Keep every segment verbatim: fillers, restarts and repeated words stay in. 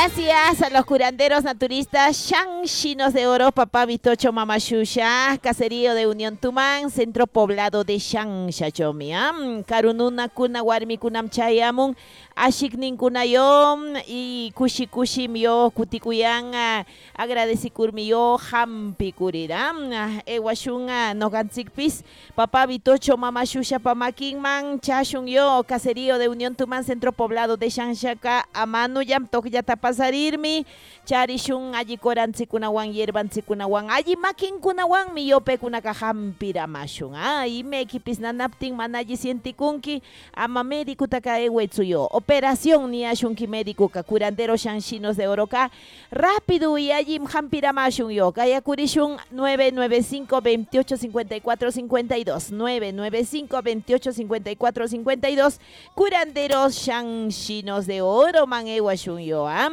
Gracias a los curanderos naturistas Shan Chinos de Oro, Papá Vitocho Mamashusha, Caserío de Unión Tumán, Centro Poblado de Shan Shachomiam, Karununa Kuna Warmi Kunam Chayamun, Ashiknin Kunayom y Kushi Kushi Mio Kutikuyan, Agradecikur Mio Hampi Kuriram, Ewashunga Nogantzikpis, Papá Vitocho Mamashusha Pamakinman, Chashun Yo, Caserío de Unión Tumán, Centro Poblado de Shan Shaka, Amanu Yam Tokyata Pasarirmi, Charishun allí Korantzikunawan, Yerbantzikunawan, allí Makinkunawan, Miyope Kunakahampiramashun, ay me equipisnanaptin manaji sientikunki, ama médico takaewetsuyo, operación ni ashunki médico ka curandero Shanchinos de Oroca, rápido y allí Hampiramashun yo, Kayakurishun nueve nueve cinco, veintiocho cincuenta y cuatro cincuenta y dos, nueve nueve cinco, veintiocho cincuenta y cuatro cincuenta y dos, curanderos Shanchinos de Oro, man ewashun yo, ¿ah?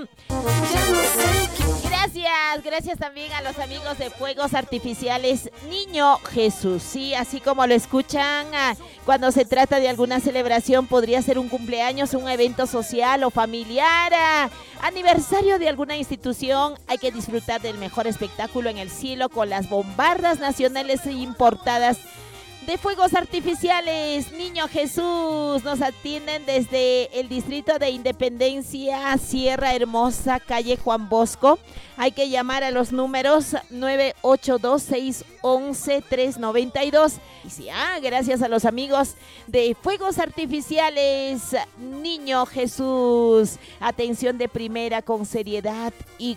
Gracias, gracias también a los amigos de Fuegos Artificiales Niño Jesús, sí, así como lo escuchan, cuando se trata de alguna celebración, podría ser un cumpleaños, un evento social o familiar, aniversario de alguna institución, hay que disfrutar del mejor espectáculo en el cielo con las bombardas nacionales e importadas de Fuegos Artificiales Niño Jesús. Nos atienden desde el distrito de Independencia, Sierra Hermosa, calle Juan Bosco. Hay que llamar a los números nueve ocho dos, seis once, tres noventa y dos. Y sí, ah, gracias a los amigos de Fuegos Artificiales Niño Jesús. Atención de primera con seriedad y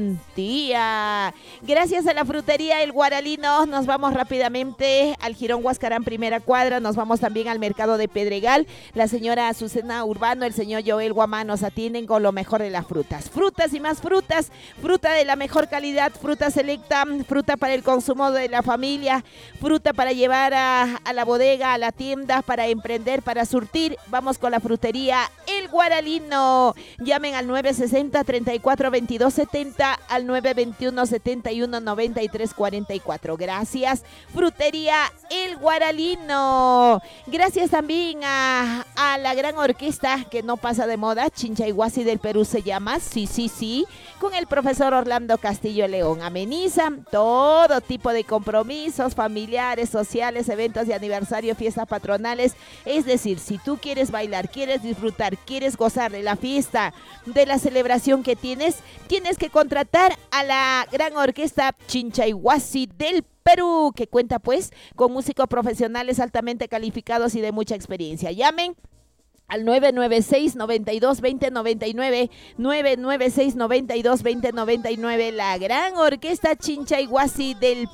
garantía. Gracias a la frutería El Guaralino, nos vamos rápidamente al Jirón Huascarán, primera cuadra. Nos vamos también al mercado de Pedregal. La señora Azucena Urbano, el señor Joel Guamán nos atienden con lo mejor de las frutas. Frutas y más frutas. Fruta de la mejor calidad, fruta selecta, fruta para el consumo de la familia, fruta para llevar a, a la bodega, a la tienda, para emprender, para surtir. Vamos con la frutería El Guaralino. Llamen al nueve sesenta, treinta y cuatro, veintidós setenta, al nueve veintiuno, setenta y uno, noventa y tres cuarenta y cuatro. Gracias, frutería El Guaralino. Gracias también a, a la gran orquesta que no pasa de moda, Chinchayhuasi del Perú se llama, sí, sí, sí, con el profesor Orlando Castillo León. Amenizan todo tipo de compromisos familiares, sociales, eventos de aniversario, fiestas patronales. Es decir, si tú quieres bailar, quieres disfrutar, quieres gozar de la fiesta, de la celebración que tienes, tienes que contratar a la gran orquesta Chinchayhuasi del Perú, que cuenta pues con músicos profesionales altamente calificados y de mucha experiencia. Llamen al nueve nueve seis, noventa y dos, veinte noventa y nueve, nueve nueve seis, noventa y dos, veinte noventa y nueve, la gran orquesta Chinchayhuasi del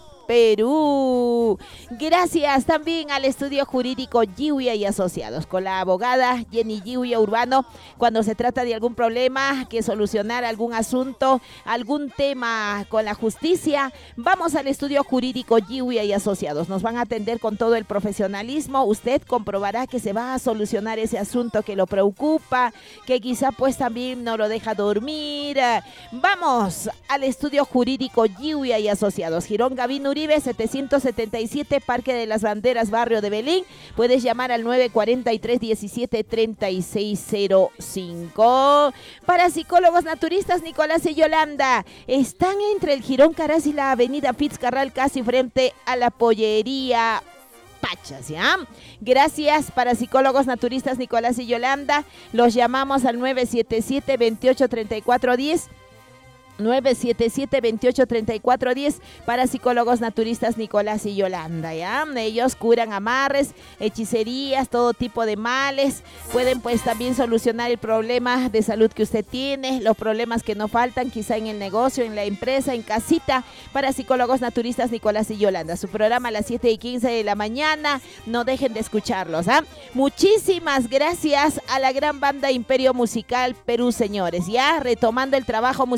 Perú. Gracias también al estudio jurídico Giuya y Asociados, con la abogada Jenny Giuya Urbano. Cuando se trata de algún problema, que solucionar algún asunto, algún tema con la justicia, vamos al estudio jurídico Giuya y Asociados. Nos van a atender con todo el profesionalismo. Usted comprobará que se va a solucionar ese asunto que lo preocupa, que quizá pues también no lo deja dormir. Vamos al estudio jurídico Giuya y Asociados, Girón Gavino Uribe setecientos setenta y siete, Parque de las Banderas, barrio de Belén. Puedes llamar al nueve cuarenta y tres, diecisiete, treinta y seis cero cinco. Para psicólogos naturistas Nicolás y Yolanda, están entre el Jirón Caraz y la avenida Fitzcarral, casi frente a la pollería Pachas, ¿ya? Gracias. Para psicólogos naturistas Nicolás y Yolanda, los llamamos al nueve siete siete, veintiocho, treinta y cuatro diez. nueve siete siete, veintiocho, treinta y cuatro diez para psicólogos naturistas Nicolás y Yolanda, ¿ya? Ellos curan amarres, hechicerías, todo tipo de males. Pueden pues también solucionar el problema de salud que usted tiene, los problemas que no faltan quizá en el negocio, en la empresa, en casita. Para psicólogos naturistas Nicolás y Yolanda, su programa a las siete y quince de la mañana, no dejen de escucharlos, ¿ah? Muchísimas gracias a la gran banda Imperio Musical Perú, señores, ya retomando el trabajo musical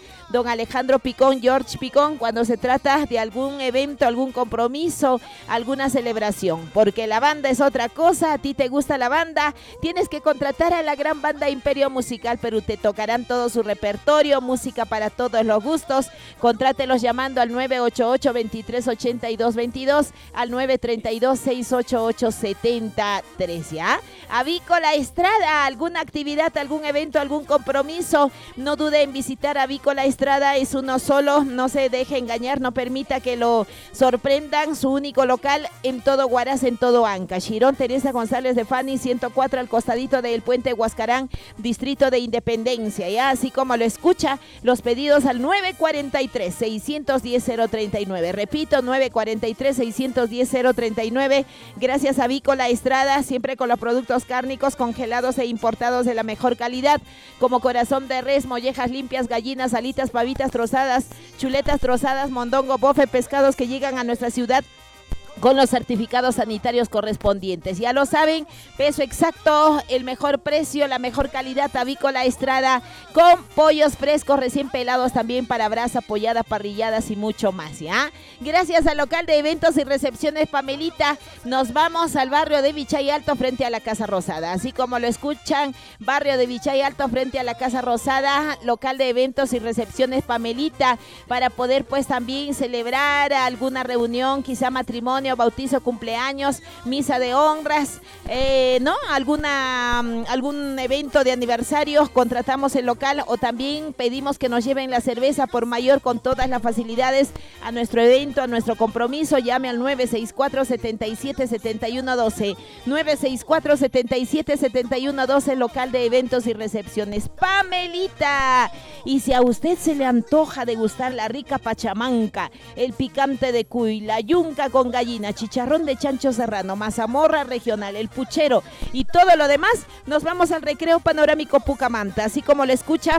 don Alejandro Picón, George Picón, cuando se trata de algún evento, algún compromiso, alguna celebración, porque la banda es otra cosa. A ti te gusta la banda, tienes que contratar a la gran banda Imperio Musical Perú, te tocarán todo su repertorio, música para todos los gustos. Contrátelos llamando al nueve ocho ocho, veintitrés ochenta y dos veintidós, al nueve treinta y dos, seiscientos ochenta y ocho setenta y tres, ¿ya? Avícola Estrada, alguna actividad, algún evento, algún compromiso, no dude en visitar Avícola Estrada, es uno solo, no se deje engañar, no permita que lo sorprendan, su único local en todo Huaraz, en todo Anca. Chirón Teresa González de Fani, ciento cuatro, al costadito del puente Huascarán, distrito de Independencia, ¿ya? Así como lo escucha, los pedidos al nueve cuarenta y tres, seiscientos diez, cero treinta y nueve, repito, nueve cuarenta y tres, seiscientos diez, cero treinta y nueve, gracias a Avícola Estrada, siempre con los productos cárnicos congelados e importados de la mejor calidad, como corazón de res, mollejas limpias, gallinas, alitas, pavitas trozadas, chuletas trozadas, mondongo, bofe, pescados que llegan a nuestra ciudad con los certificados sanitarios correspondientes. Ya lo saben, peso exacto, el mejor precio, la mejor calidad, Avícola Estrada, con pollos frescos recién pelados también para brasa, pollada, parrilladas y mucho más, ¿ya? Gracias al local de eventos y recepciones Pamelita, nos vamos al barrio de Vichay Alto frente a la Casa Rosada. Así como lo escuchan, barrio de Vichay Alto frente a la Casa Rosada, local de eventos y recepciones Pamelita, para poder pues también celebrar alguna reunión, quizá matrimonio, bautizo, cumpleaños, misa de honras, eh, ¿no? Alguna, algún evento de aniversario, contratamos el local o también pedimos que nos lleven la cerveza por mayor con todas las facilidades a nuestro evento, a nuestro compromiso. Llame al nueve seis cuatro, setenta y siete, setenta y uno doce, nueve seis cuatro, setenta y siete, setenta y uno doce, local de eventos y recepciones Pamelita. Y si a usted se le antoja degustar la rica pachamanca, el picante de cuy, la yunca con gallina, chicharrón de chancho serrano, mazamorra regional, el puchero y todo lo demás, nos vamos al Recreo Panorámico Pucamanta, así como lo escucha.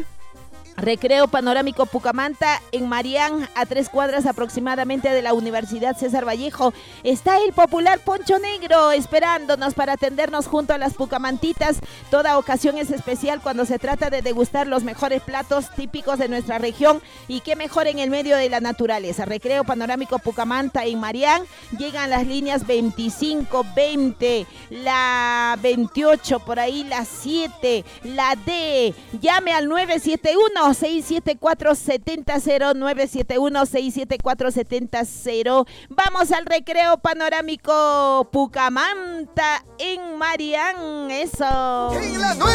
Recreo Panorámico Pucamanta, en Marián, a tres cuadras aproximadamente de la Universidad César Vallejo, está el popular Poncho Negro esperándonos para atendernos junto a las pucamantitas. Toda ocasión es especial cuando se trata de degustar los mejores platos típicos de nuestra región, y qué mejor en el medio de la naturaleza. Recreo Panorámico Pucamanta en Marián, llegan las líneas veinticinco, veinte, la veintiocho, por ahí la siete, la D. Llame al nueve siete uno, seis siete cuatro, siete cero, nueve siete uno, seis siete cuatro, siete cero. Vamos al Recreo Panorámico Pucamanta en Marián. Eso. En la nueva